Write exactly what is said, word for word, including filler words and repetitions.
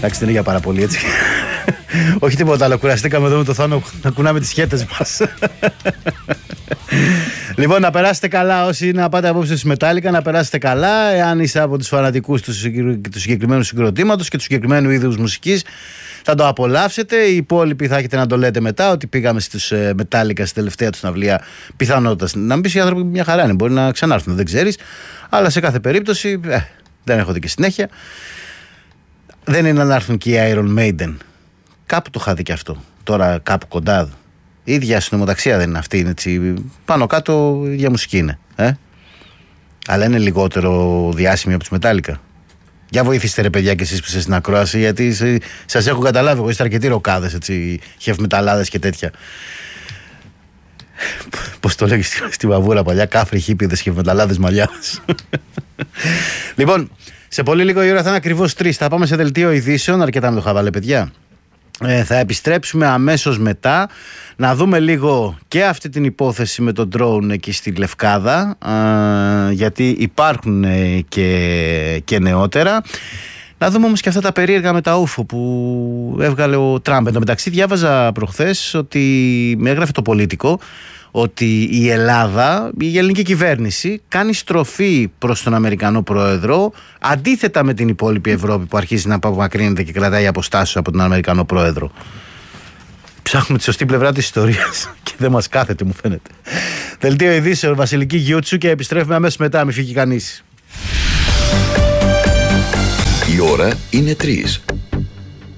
Εντάξει, δεν είναι για πάρα πολύ έτσι. Όχι τίποτα άλλο. Κουραστήκαμε εδώ με το Θάνο να κουνάμε τις χέτες μας. Λοιπόν, να περάσετε καλά όσοι είναι να πάτε απόψε στη Μετάλλικα, να περάσετε καλά. Εάν είστε από τους φανατικούς του συγκεκριμένου συγκροτήματος και του συγκεκριμένου είδους μουσικής, θα το απολαύσετε. Οι υπόλοιποι θα έχετε να το λέτε μετά ότι πήγαμε στους Μετάλλικα στη τελευταία του συναυλία. Πιθανότητα να μην πεις οι άνθρωποι μια χαρά είναι, μπορεί να ξανάρθουν, δεν ξέρεις. Αλλά σε κάθε περίπτωση ε, δεν έχω δει και συνέχεια. Δεν είναι να έρθουν και οι Iron Maiden. Κάπου το είχα δει και αυτό. Τώρα κάπου κοντά. Η ίδια συνομοταξία δεν είναι αυτή. Είναι έτσι, πάνω κάτω η ίδια μουσική είναι. Ε? Αλλά είναι λιγότερο διάσημη από τους Μετάλλικα. Για βοηθήστε ρε παιδιά και εσείς που είστε στην ακρόαση, γιατί σας έχω καταλάβει. Εγώ είστε αρκετοί ροκάδες, έτσι, χευμεταλλάδες και τέτοια. Πώς το λέγεις στη βαβούρα παλιά, κάφρι, χίπιδες, χευμεταλλάδες, μαλλιάδες. Λοιπόν, σε πολύ λίγο η ώρα θα είναι ακριβώς τρεις. Θα πάμε σε δελτίο ειδήσεων, αρκετά με το χαβάλε παιδιά. Ε, θα επιστρέψουμε αμέσως μετά να δούμε λίγο και αυτή την υπόθεση με τον drone εκεί στη Λευκάδα, ε, γιατί υπάρχουν ε, και, και νεότερα. Να δούμε όμως και αυτά τα περίεργα με τα ούφο που έβγαλε ο Τραμπ. Εν τω μεταξύ διάβαζα προχθές ότι με έγραφε το Πολίτικο ότι η Ελλάδα, η ελληνική κυβέρνηση κάνει στροφή προς τον Αμερικανό Πρόεδρο, αντίθετα με την υπόλοιπη Ευρώπη που αρχίζει να απομακρύνεται και κρατάει αποστάσεις από τον Αμερικανό Πρόεδρο. Ψάχνουμε τη σωστή πλευρά της ιστορίας και δεν μας κάθεται, μου φαίνεται. Δελτίο ειδήσεων, Βασιλική Γιούτσου, και επιστρέφουμε αμέσως μετά, μην φύγει κανείς. Η ώρα είναι τρεις.